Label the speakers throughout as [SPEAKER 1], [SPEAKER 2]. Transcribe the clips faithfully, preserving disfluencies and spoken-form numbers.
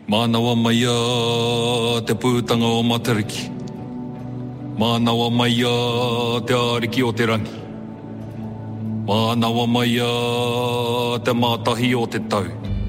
[SPEAKER 1] Mānawa mai a te pūtanga o Matariki. Mānawa mai a te ariki o te rangi. Mānawa mai a te mātahi o te tau.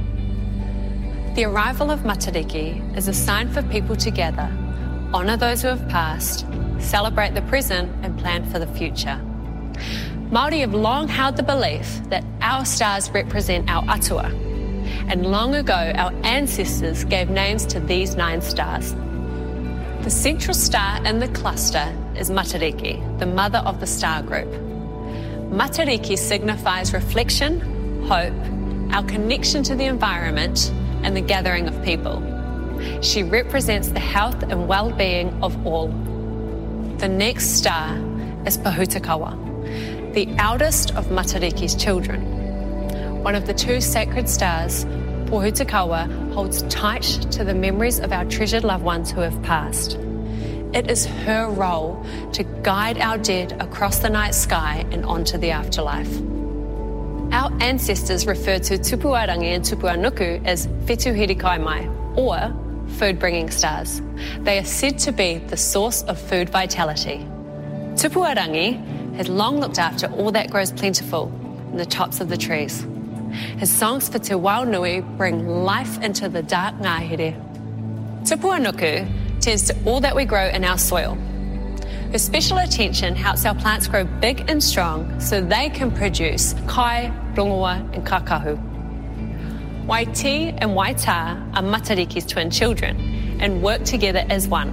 [SPEAKER 2] The arrival of Matariki is a sign for people to gather, honour those who have passed, celebrate the present and plan for the future. Māori have long held the belief that our stars represent our atua, and long ago our ancestors gave names to these nine stars. The central star in the cluster is Matariki, the mother of the star group. Matariki signifies reflection, hope, our connection to the environment, and the gathering of people. She represents the health and well-being of all. The next star is Pahutakawa, the eldest of Matariki's children. One of the two sacred stars, Pahutakawa holds tight to the memories of our treasured loved ones who have passed. It is her role to guide our dead across the night sky and onto the afterlife. Our ancestors refer to Tupuarangi and Tupuanuku as Whetū Hirikaimai, or food-bringing stars. They are said to be the source of food vitality. Tupuarangi has long looked after all that grows plentiful in the tops of the trees. His songs for Te Waunui bring life into the dark ngahere. Tupuanuku tends to all that we grow in our soil. Her special attention helps our plants grow big and strong so they can produce kai, rongoa and kakahu. Waiti and Waita are Matariki's twin children and work together as one.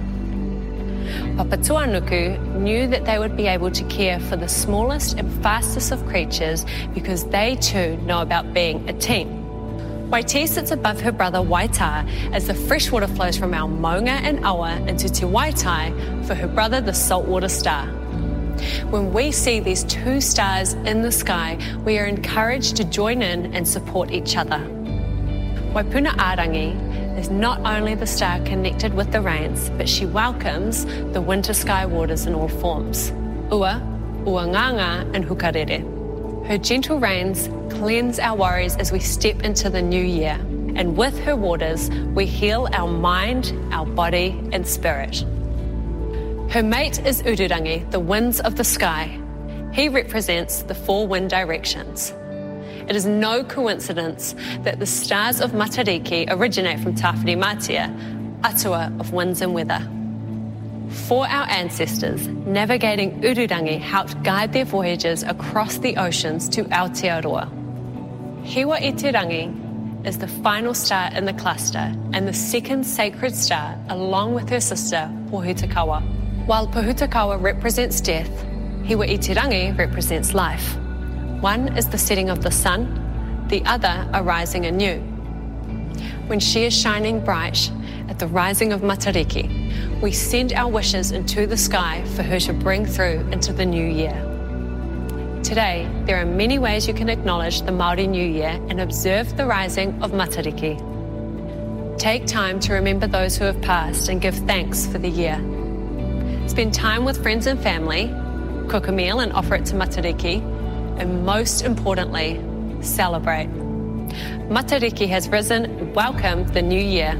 [SPEAKER 2] Papatuanuku knew that they would be able to care for the smallest and fastest of creatures because they too know about being a team. Waiti sits above her brother Waita as the fresh water flows from our maunga and awa into Te Waitai for her brother the saltwater star. When we see these two stars in the sky, we are encouraged to join in and support each other. Waipuna Arangi is not only the star connected with the rains, but she welcomes the winter sky waters in all forms. Ua, Uanganga and Hukarere. Her gentle rains cleanse our worries as we step into the new year. And with her waters, we heal our mind, our body and spirit. Her mate is Ururangi, the winds of the sky. He represents the four wind directions. It is no coincidence that the stars of Matariki originate from Tawhiri Matia, atua of winds and weather. For our ancestors, navigating Ururangi helped guide their voyages across the oceans to Aotearoa. Hiwa i te Rangi is the final star in the cluster and the second sacred star along with her sister, Pahutakawa. While Pahutakawa represents death, Hiwa i te Rangi represents life. One is the setting of the sun, the other a rising anew. When she is shining bright at the rising of Matariki, we send our wishes into the sky for her to bring through into the new year. Today, there are many ways you can acknowledge the Māori New Year and observe the rising of Matariki. Take time to remember those who have passed and give thanks for the year. Spend time with friends and family, cook a meal and offer it to Matariki, and most importantly, celebrate. Matariki has risen and welcomed the new year.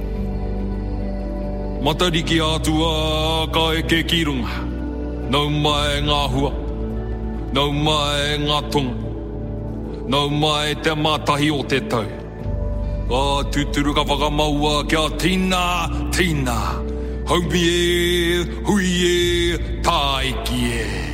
[SPEAKER 1] Matariki atua ka e ke kirunga. Nau mai ngā hua. Nau mai ngā tonga. Nau mai te mātahi o te tau. Ka tuturu ka whakamaua kia tina, tina. Haumi e, hui e, taiki e.